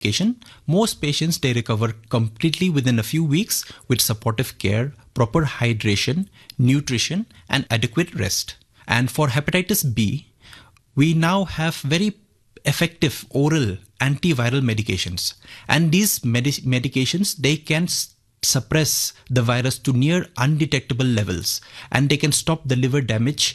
medication, most patients they recover completely within a few weeks with supportive care, proper hydration, nutrition, and adequate rest. And for hepatitis B, we now have very effective oral antiviral medications, and these medications they can suppress the virus to near undetectable levels, and they can stop the liver damage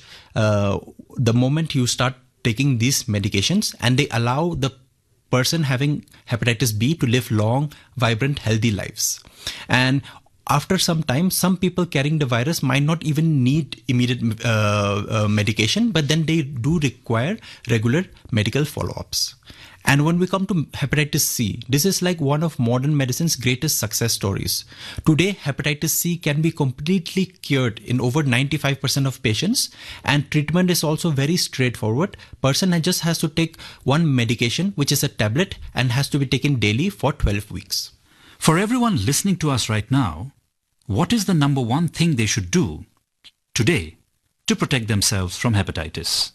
the moment you start taking these medications, and they allow the person having hepatitis B to live long, vibrant, healthy lives. And after some time, some people carrying the virus might not even need immediate medication, but then they do require regular medical follow-ups. And when we come to hepatitis C, this is like one of modern medicine's greatest success stories. Today, hepatitis C can be completely cured in over 95% of patients, and treatment is also very straightforward. Person just has to take one medication, which is a tablet, and has to be taken daily for 12 weeks. For everyone listening to us right now, what is the number one thing they should do today to protect themselves from hepatitis?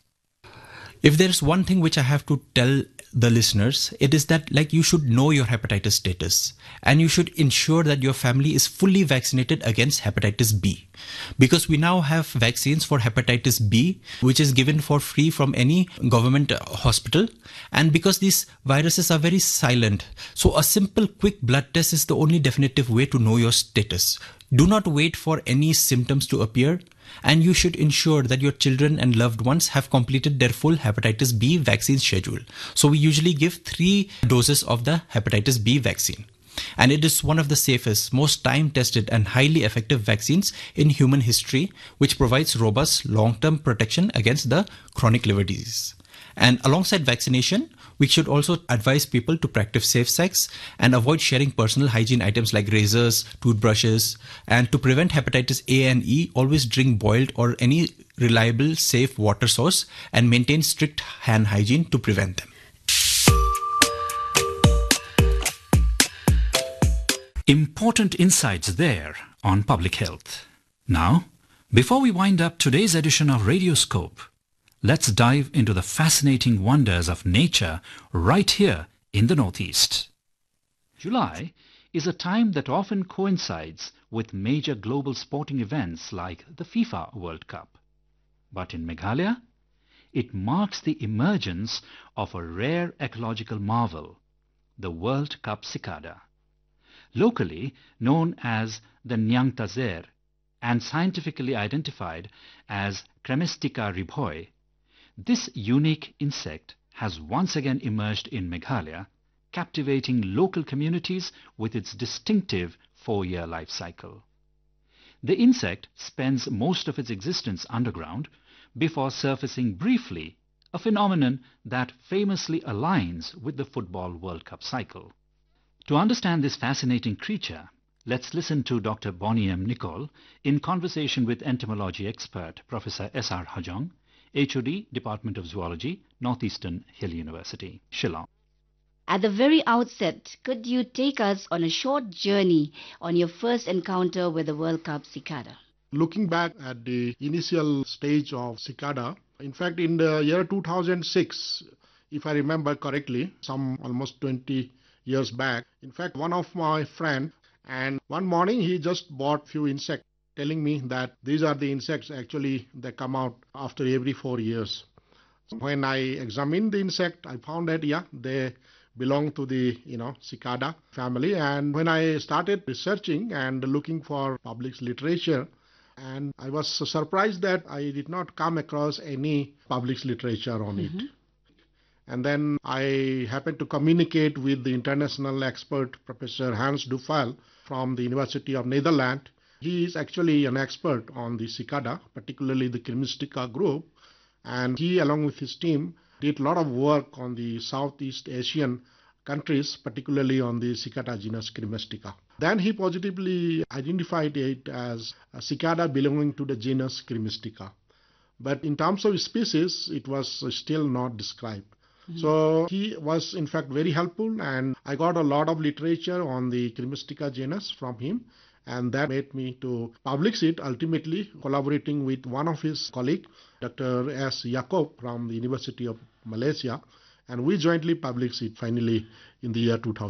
If there is one thing which I have to tell the listeners, it is that like you should know your hepatitis status, and you should ensure that your family is fully vaccinated against hepatitis B, because we now have vaccines for hepatitis B which is given for free from any government hospital, and because these viruses are very silent, so a simple quick blood test is the only definitive way to know your status. Do not wait for any symptoms to appear, and you should ensure that your children and loved ones have completed their full hepatitis B vaccine schedule. So we usually give 3 doses of the hepatitis B vaccine. And it is one of the safest, most time-tested and highly effective vaccines in human history, which provides robust long-term protection against the chronic liver disease. And alongside vaccination, we should also advise people to practice safe sex and avoid sharing personal hygiene items like razors, toothbrushes. And to prevent hepatitis A and E, always drink boiled or any reliable, safe water source and maintain strict hand hygiene to prevent them. Important insights there on public health. Now, before we wind up today's edition of Radioscope, let's dive into the fascinating wonders of nature right here in the Northeast. July is a time that often coincides with major global sporting events like the FIFA World Cup. But in Meghalaya, it marks the emergence of a rare ecological marvel, the World Cup cicada. Locally known as the Nyangtazer and scientifically identified as Cremestica ribhoi, this unique insect has once again emerged in Meghalaya, captivating local communities with its distinctive 4-year life cycle. The insect spends most of its existence underground before surfacing briefly, a phenomenon that famously aligns with the Football World Cup cycle. To understand this fascinating creature, let's listen to Dr. Bonnie M. Nicol in conversation with entomology expert Professor S.R. Hajong, HOD, Department of Zoology, Northeastern Hill University, Shillong. At the very outset, could you take us on a short journey on your first encounter with the World Cup cicada? Looking back at the initial stage of cicada, in fact in the year 2006, if I remember correctly, some almost 20 years back, in fact one of my friends, and one morning he just bought few insects, telling me that these are the insects actually they come out after every 4 years. When I examined the insect, I found that they belong to the cicada family. And when I started researching and looking for published literature, and I was surprised that I did not come across any published literature on it. And then I happened to communicate with the international expert Professor Hans Dufal from the University of Netherlands. He is actually an expert on the cicada, particularly the Cremestica group, and he along with his team did a lot of work on the Southeast Asian countries, particularly on the cicada genus Cremestica. Then he positively identified it as a cicada belonging to the genus Cremestica. But in terms of species, it was still not described. So he was in fact very helpful, and I got a lot of literature on the Cremestica genus from him, and that made me to publish it, ultimately collaborating with one of his colleagues, Dr. S. Yaakob from the University of Malaysia, and we jointly published it finally in the year 2000.